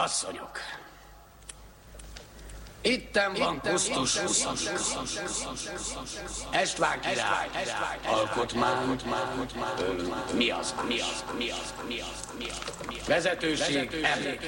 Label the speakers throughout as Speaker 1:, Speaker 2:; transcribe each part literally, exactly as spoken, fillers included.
Speaker 1: Asszonyok, itten van Kusztus huszadik. Estván király, alkotmány, mi az, mi az, mi az, mi az, mi az, vezetőség, emlék,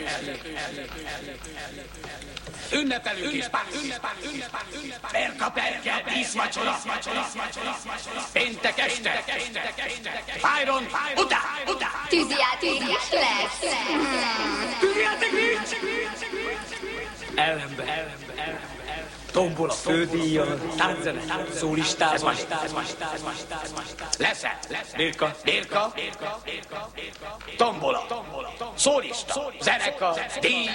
Speaker 1: ünnepelünk is, Perka-perke, díszvacsora, péntek este, Byron, után, után.
Speaker 2: Tűzijáték is lesz.
Speaker 1: Tűzijáték nincs!
Speaker 3: Ellenbe, ellenbe, ellenbe, tombol a fődíjon, tánzene, szólistával.
Speaker 1: Ez most, ez most, ez most, ez most. Lesz-e?
Speaker 3: Birka,
Speaker 1: Birka, tombola, szólista, zenekar, díj,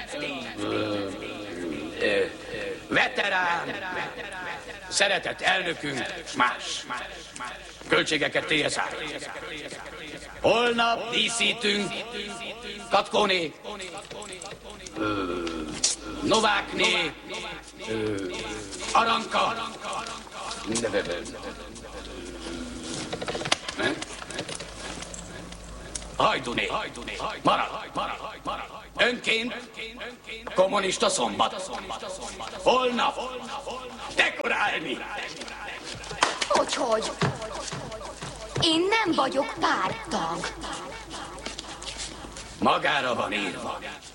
Speaker 1: veterán, szeretett elnökünk, más. Költségeket té es á. Holnap díszítünk Katkóné, Novákné, Aranka, Hajduné, marad, önként kommunista szombat, holnap dekorálni.
Speaker 2: Hogyhogy? Én nem vagyok párttag.
Speaker 1: Magára van írva.